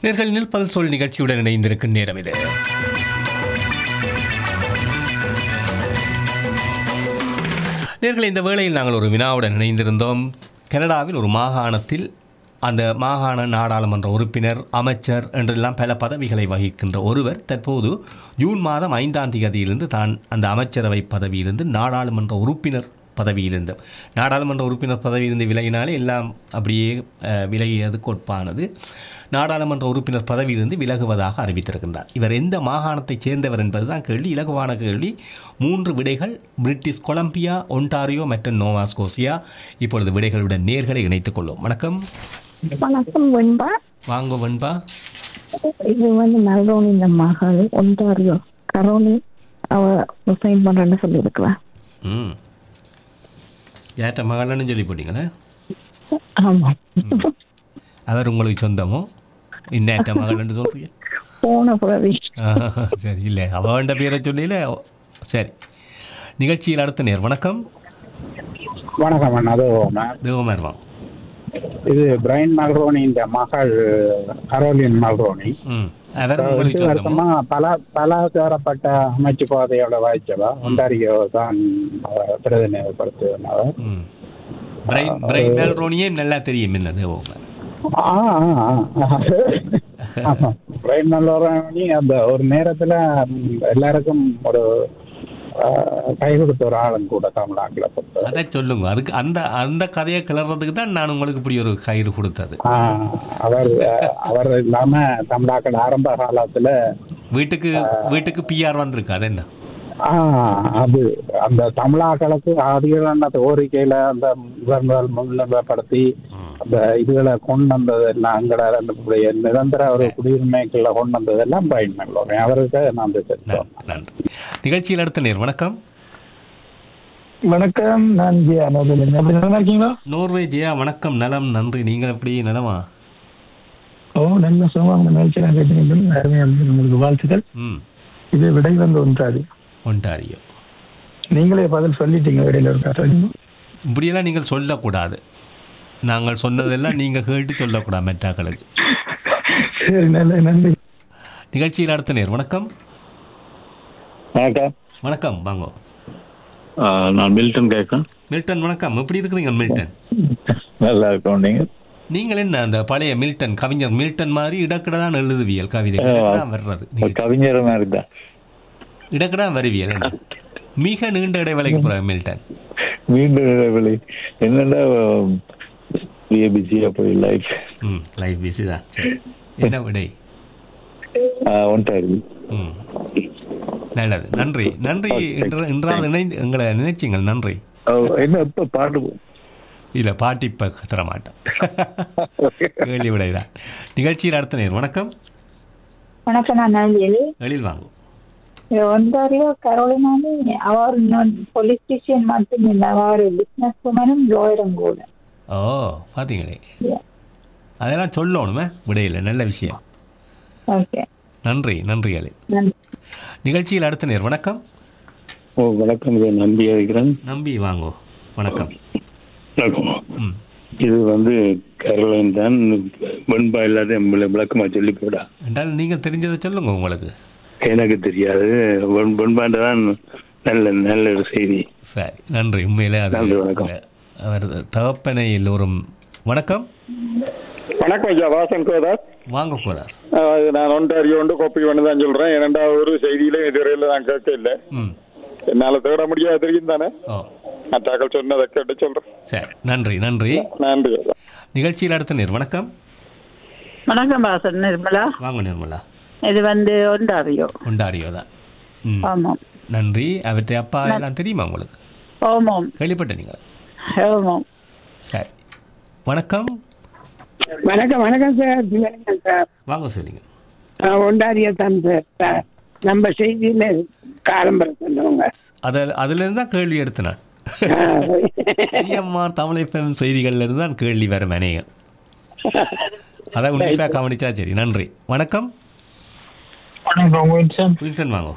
நேர்கள் நிற்பல் சொல் நிகழ்ச்சியுடன் இணைந்திருக்கும் நேரம் இது. நேர்கள், இந்த வேளையில் நாங்கள் ஒரு வினாவுடன் இணைந்திருந்தோம். கனடாவில் ஒரு மாகாணத்தில் அந்த மாகாண நாடாளுமன்ற உறுப்பினர், அமைச்சர் என்றெல்லாம் பல பதவிகளை வகிக்கின்ற ஒருவர் தற்போது ஜூன் மாதம் 5ஆம் தேதியிலிருந்து தான் அந்த அமைச்சரவை பதவியிலிருந்து நாடாளுமன்ற உறுப்பினர் பதவியிலிருந்து விலகினாலே எல்லாம் அப்படியே விலகியது கோட்பானது. நாடாளுமன்ற உறுப்பினர் பதவியிலிருந்து விலகுவதாக அறிவித்திருக்கின்றார். இவர் எந்த மாகாணத்தைச் சேர்ந்தவர் என்பதுதான் கேள்வி. இலகுவான கேள்வி. 3 விடைகள்: பிரிட்டிஷ் கொலம்பியா, ஒன்டாரியோ மற்றும் நோவா ஸ்கோசியா. இப்பொழுது விடைகளுடன் நேர்களை இணைத்துக் கொள்வோம். வணக்கம். வணக்கம் வெண்பா. வாங்க வெண்பா. இது மெல்போர்னின் மகள் ஒன்டாரியோ கரோனி அவ சைன் பண்றேன்னு சொல்லியிருக்கிறா. ஏற்ற மகள்னு சொல்லி போட்டீங்களே. ஆமா, அவர் உங்களுக்கு சொந்தமோ? இன்னேற்ற மகள்னு சொல்றீங்க? போன புறவி. சரி, இல்லை அவண்ட பேரை சொல்லல. சரி, நிகழ்ச்சியில் அடுத்த நேர். வணக்கம். வணக்கம் அண்ணா. தேவமர் வாங்க. இது பிரைன் மல்ரோனியின் மகள் கரோலின் மல்ரோனி. வருஷமா பலதரப்பட்ட அமைச்சு பாதையோட வாய்ச்சவா ஒன்டாரியோ தான் பிரதிநிதிப்படுத்துவவர். பிரைன் மல்ரோனியே நல்லா தெரியும். என்னது பிரைன் மல்ரோனி அந்த ஒரு நேரத்துல எல்லாருக்கும் ஒரு கை கொடுத்த ஒரு ஆளும் கூட தமிழாக்கில் பொறுத்த. அதை சொல்லுங்க. அதுக்கு அந்த அந்த கதையை கிளறதுக்கு தான் நான் உங்களுக்கு இப்படி ஒரு கயிறு கொடுத்தது. அவர் இல்லாம தமிழாக்கள் ஆரம்ப காலத்துல வீட்டுக்கு பிஆர் வந்திருக்கு. அது என்ன? அது அந்த தமிழாக்களுக்கு அதிகமான கோரிக்கையில அந்த முன்னிலைப்படுத்தி அந்த இதுகளை கொண்டு வந்தது எல்லாம் அங்கட நிரந்தர ஒரு குடியுரிமைகளை கொண்டு வந்ததெல்லாம் பிரைன் மல்ரோனி. அவருக்கு நான் நன்றி. நிகழ்ச்சியில் அடுத்த நேர். வணக்கம். வணக்கம், நான் ஜியா. எப்படி நல்லா இருக்கீங்களா? நோர்வே ஜியா, வணக்கம். நலம், நன்றி. நீங்கள் எப்படி? நலமா? நல்ல சுகமாக நிகழ்ச்சி நான் கேட்டீங்க. உங்களுக்கு வாழ்த்துக்கள். இது விடை ஒன்றாரியோ. நீங்களே பதில் சொல்லிட்டீங்க. விடையில இருக்காரு. இப்படியெல்லாம் நீங்கள் சொல்லக்கூடாது. நாங்கள் சொன்னதெல்லாம் நீங்கள் கேட்டு சொல்லக்கூடாது மெட்டாக்களுக்கு. சரி, நல்ல நன்றி. நிகழ்ச்சியில் அடுத்த நேர். வணக்கம். வணக்கம். வாங்க. நான் மில்டன் கேட்கிறேன். மில்டன் வணக்கம். எப்படி இருக்கிறீங்க மில்டன்? நல்லா இருக்கோம். நீங்கள் என்ன அந்த பழைய மில்டன், கவிஞர் மில்டன் மாதிரி இடக்கிடதான் எழுதுவியல் கவிதை வர்றது? கவிஞர் மாதிரி தான் இடக்கிடான் வருவியல். என்ன மிக நீண்ட இடைவேளைக்கு போறாங்க மில்டன்? நீண்ட இடைவேளை என்னன்னா பிஸியா போய் லைஃப் பிஸி தான். சரி, என்ன விடை? ஒன்றாரியோ. நல்லது, நன்றி. நன்றி. என்றால் எங்களை நினைச்சிங்கள். நன்றி. என்ன இப்ப பாட்டு இல்லை, பாட்டு இப்போ தரமாட்டேன். கேள்வி விடைதான். நிகழ்ச்சியில் அடுத்த நேர். வணக்கம். வணக்கம், நான் எழில் வாங்க. ஒன்டாரியோ கரோலினாலே அவர் பொலிட்டீஷியன் மட்டும் இல்லை, அவர் பிசினஸ் உமனும் லாயரும் கூட. ஓ, பார்த்தீங்களே, அதெல்லாம் சொல்லணுமே விடையில். நல்ல விஷயம். ஓகே, நன்றி. நன்றி எழில். நிகழ்ச்சியில் அடுத்த நேர். வணக்கம். வணக்கம். நம்பி இருக்கிறேன். நம்பி வாங்கோ. வணக்கம். இது கரோலின் தான். வெண்பா இல்லாத விளக்கமா சொல்லி போடா என்றால் நீங்கள் தெரிஞ்சதை சொல்லுங்க. உங்களுக்கு எனக்கு தெரியாது. வெண்பாண்டதான் நல்ல நல்ல ஒரு செய்தி. சரி, நன்றி. உண்மையிலே அது அவர் தகப்பனை எல்லோரும். வணக்கம். வணக்கம் ஐயா, வாசன் கோதாஸ். வாங்க கோதாஸ். நான் ஒன்றாரியோ கோப்பி ஒன்று தான் சொல்றேன். இரண்டாவது ஒரு செய்தியில இதுவரையில நான் கேட்க இல்லை. என்னால தேட முடியாது, தெரியும் தானே. மற்றாக்கள் சொன்னதை கேட்டு சொல்றேன். சரி, நன்றி. நன்றி. நன்றி. நிகழ்ச்சியில் அடுத்த நேர். வணக்கம். வணக்கம் வாசன். நிர்மலா. வாங்க நிர்மலா. இது ஒன்டாரியோ தான். ஆமாம். நன்றி. அவற்றை அப்பா எல்லாம் தெரியுமா உங்களுக்கு? ஆமாம், கேள்விப்பட்ட நீங்கள்? ஆமாம். சரி, வணக்கம். வணக்கம். வணக்கம் சார். வாங்க சொல்லுங்க. ஒன்டாரியோ தான் சார். நம்ம செய்தியில காலம்பரம் சொன்னவங்க. அதுலேருந்து தான் கேள்வி எடுத்தேன். சிஎம்ஆர் தமிழ் எஃப்எம் செய்திகள்ல இருந்து தான் கேள்வி வர அநேகம். அதான் உன்னிப்பாக கவனிச்சா சரி. நன்றி. வணக்கம். வணக்கம். வாங்க.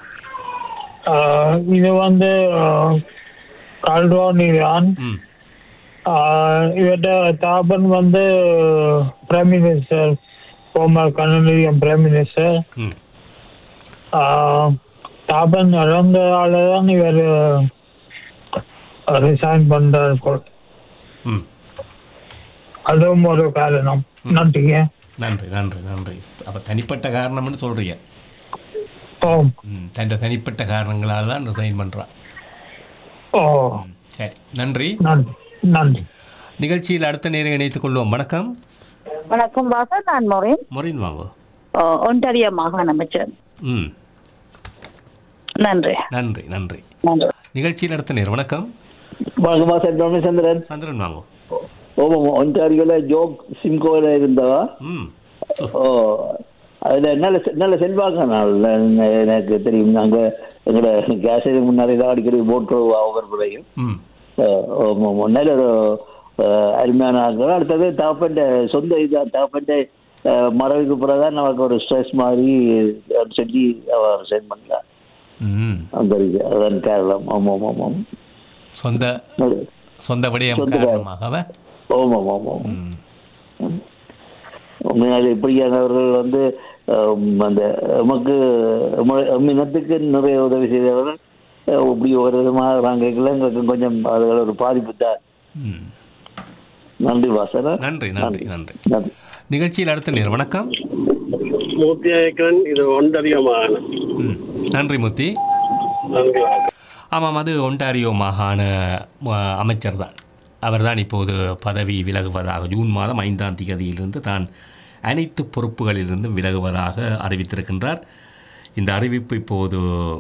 இது கால்ரோன் ஈரான். இவர்கிட்ட தாபன் prime minister former Canadian Prime Minister. தாபன் இறந்ததால தான் இவர் ரிசைன் பண்றாரு. அதுவும் ஒரு காரணம். நன்றிங்க. நன்றி நன்றி நன்றி. அப்போ தனிப்பட்ட காரணம்னு சொல்றீங்க? தன் தனிப்பட்ட காரணங்களால் தான் ரிசைன் பண்ணுறான். சரி, நன்றி நன்றி. நிகழ்ச்சியில் அடுத்த நேரம் இணைத்துக் கொள்வோம். வணக்கம். வணக்கம் வாசன், நான் மொரின் வாங்க. ஒன்டாரியோ மாகாண அமைச்சர். நன்றி நன்றி நன்றி. நிகழ்ச்சியில் அடுத்த நேரம். வணக்கம். சந்திரன். சந்திரன் வாங்க. ஒன்டாரியோல ஜோக் சிம்கோல இருந்தவா. அதுல நல்ல செல்வாக்க நாள் எனக்கு தெரியும். நாங்க எங்களோட கேஸ் முன்னாடி தான் அடிக்கடி போட்டு ஒவ்வொரு முறையும் நல்ல ஒரு அருமையான ஆட்கள். அடுத்தது தாப்பண்ட சொந்த இதான் தாப்பண்ட மறைவுக்கு பிறகுதான் நமக்கு ஒரு ஸ்ட்ரெஸ் மாதிரி சொல்லி அவர் சென்ட் பண்ணலாம். அதான் கேரளம். ஆமாம் ஆமாம், சொந்த விடயம் காரணமாக. ஆமாம் ஆமாம். உண்மையாக இப்படியானவர்கள் வந்து அந்த நமக்கு இனத்துக்கு நிறைய உதவி செய்தவர்கள் இப்படி ஒரு விதமாக நாங்கள் எங்களுக்கு கொஞ்சம் அதுகள் ஒரு பாதிப்பு தான். நன்றி வாசன. நன்றி நன்றி நன்றி. நிகழ்ச்சியில் அடுத்த நேரம். வணக்கம். மூர்த்தி நாயக்கன், இது ஒன்டாரியோ மாகாணம். நன்றி மூர்த்தி. ஆமாம், அது ஒன்டாரியோ மாகாண அமைச்சர் தான். அவர்தான் இப்போது பதவி விலகுவதாக ஜூன் மாதம் 5ஆம் தேதியிலிருந்து தான் அனைத்து பொறுப்புகளிலிருந்தும் விலகுவதாக அறிவித்திருக்கின்றார். இந்த அறிவிப்பு இப்போது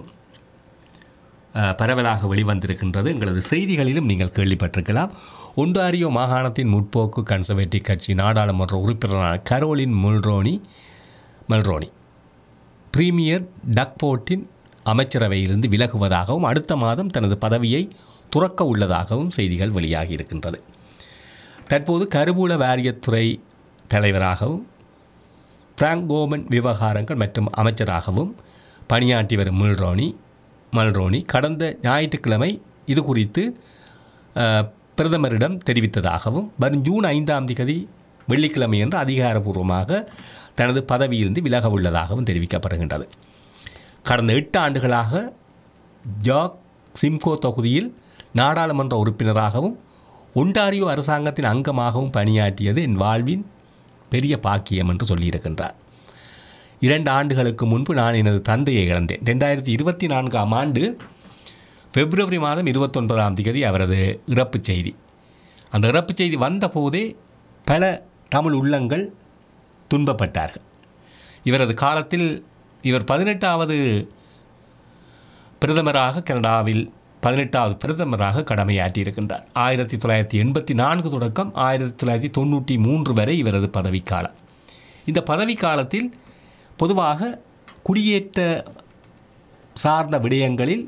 பரவலாக வெளிவந்திருக்கின்றது. எங்களது செய்திகளிலும் நீங்கள் கேள்விப்பட்டிருக்கலாம். ஒன்டாரியோ மாகாணத்தின் முற்போக்கு கன்சர்வேட்டிவ் கட்சி நாடாளுமன்ற உறுப்பினரான கரோலின் மல்ரோனி பிரீமியர் டக்போர்ட்டின் அமைச்சரவையிலிருந்து விலகுவதாகவும் அடுத்த மாதம் தனது பதவியை துறக்க உள்ளதாகவும் செய்திகள் வெளியாகி இருக்கின்றது. தற்போது கருவூல வாரியத்துறை தலைவராகவும் பிராங்கோமன் விவகாரங்கள் மற்றும் அமைச்சராகவும் பணியாற்றி வரும் மல்ரோனி கடந்த ஞாயிற்றுக்கிழமை இது குறித்து பிரதமரிடம் தெரிவித்ததாகவும் வரும் ஜூன் 5ஆம் தேதி வெள்ளிக்கிழமை என்று அதிகாரப்பூர்வமாக தனது பதவியிலிருந்து விலக உள்ளதாகவும் தெரிவிக்கப்படுகின்றது. கடந்த 8 ஆண்டுகளாக ஜாக் சிம்கோ தொகுதியில் நாடாளுமன்ற உறுப்பினராகவும் ஒன்டாரியோ அரசாங்கத்தின் அங்கமாகவும் பணியாற்றியது என் வாழ்வின் பெரிய பாக்கியம் என்று சொல்லியிருக்கின்றார். 2 ஆண்டுகளுக்கு முன்பு நான் எனது தந்தையை இழந்தேன். 2024ஆம் ஆண்டு பிப்ரவரி மாதம் 29ஆம் தேதி அவரது இறப்பு செய்தி. அந்த இறப்பு செய்தி வந்தபோதே பல தமிழ் உள்ளங்கள் துன்பப்பட்டார்கள். இவரது காலத்தில் இவர் 18வது பிரதமராக கனடாவில் 18வது பிரதமராக கடமையாற்றியிருக்கின்றார். 1984 தொடக்கம் 1993 வரை இவரது பதவிக்காலம். இந்த பதவிக்காலத்தில் பொதுவாக குடியேற்ற சார்ந்த விடயங்களில்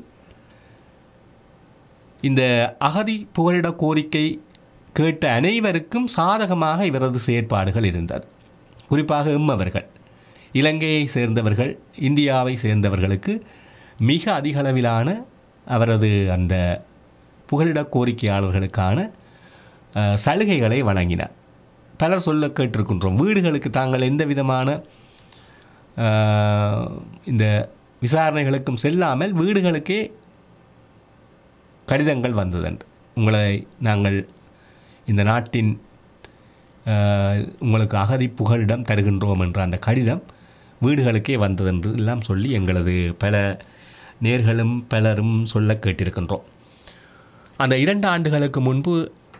இந்த அகதி புகலிட கோரிக்கை கேட்ட அனைவருக்கும் சாதகமாக இவரது செயற்பாடுகள் இருந்தது. குறிப்பாக எம்மவர்கள், இலங்கையை சேர்ந்தவர்கள், இந்தியாவை சேர்ந்தவர்களுக்கு மிக அதிகளவிலான அவரது அந்த புகலிட கோரிக்கையாளர்களுக்கான சலுகைகளை வழங்கினார். பலர் சொல்ல கேட்டிருக்கின்றோம், வீடுகளுக்கு தாங்கள் எந்த விதமான இந்த விசாரணைகளுக்கும் செல்லாமல் வீடுகளுக்கே கடிதங்கள் வந்ததென்று. உங்களை நாங்கள் இந்த நாட்டின் உங்களுக்கு அகதி புகலிடம் தருகின்றோம் என்ற அந்த கடிதம் வீடுகளுக்கே வந்ததென்று எல்லாம் சொல்லி எங்களது பல நேர்களும் பலரும் சொல்ல கேட்டிருக்கின்றோம். அந்த 2 ஆண்டுகளுக்கு முன்பு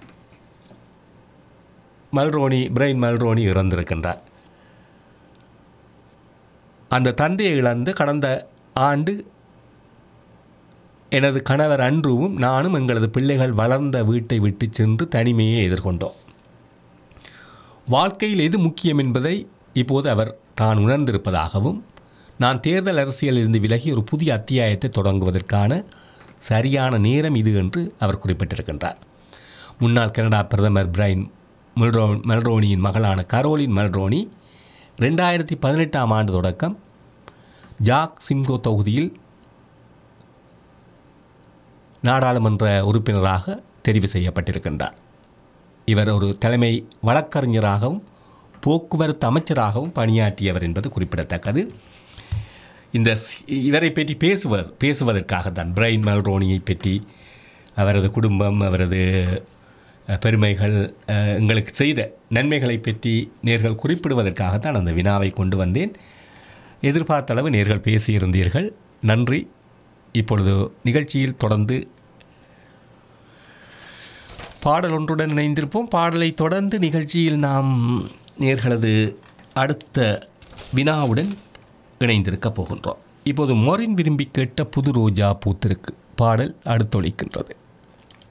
பிரைன் மல்ரோனி இறந்திருக்கின்றார். அந்த தந்தையை இழந்து கடந்த ஆண்டு எனது கணவர் அன்றுவும் நானும் எங்களது பிள்ளைகள் வளர்ந்த வீட்டை விட்டு சென்று தனிமையை எதிர்கொண்டோம். வாழ்க்கையில் எது முக்கியம் என்பதை இப்போது அவர் தான் உணர்ந்திருப்பதாகவும் நான் தேர்தல் அரசியலிருந்து விலகி ஒரு புதிய அத்தியாயத்தை தொடங்குவதற்கான சரியான நேரம் இது என்று அவர் குறிப்பிட்டிருக்கின்றார். முன்னாள் கனடா பிரதமர் பிரைன் மல்ரோனியின் மகளான கரோலின் மல்ரோனி 2018ஆம் ஆண்டு தொடக்கம் ஜாக் சிம்கோ தொகுதியில் நாடாளுமன்ற உறுப்பினராக தெரிவு செய்யப்பட்டிருக்கின்றார். இவர் ஒரு தலைமை வழக்கறிஞராகவும் போக்குவரத்து அமைச்சராகவும் பணியாற்றியவர் என்பது குறிப்பிடத்தக்கது. இவரை பற்றி பேசுவதற்காகத்தான் பிரைன் மல்ரோனியை பற்றி, அவரது குடும்பம், அவரது பெருமைகள், எங்களுக்கு செய்த நன்மைகளை பற்றி நேர்கள் குறிப்பிடுவதற்காகத்தான் அந்த வினாவை கொண்டு வந்தேன். எதிர்பார்த்த அளவு நேர்கள் பேசியிருந்தீர்கள், நன்றி. இப்பொழுது நிகழ்ச்சியில் தொடர்ந்து பாடல் ஒன்றுடன் இணைந்திருப்போம். பாடலை தொடர்ந்து நிகழ்ச்சியில் நாம் நேர்களது அடுத்த வினாவுடன் இணைந்திருக்க போகின்றோம். இப்போது மொரின் விரும்பி கேட்ட புது ரோஜா பூத்திருக்கு பாடல் அடுத்தொழிக்கின்றது.